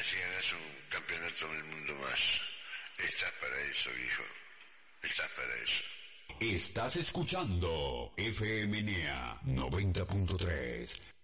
si ganas un campeonato del mundo más. Estás para eso, viejo. Estás para eso. Estás escuchando FM NEA 90.3.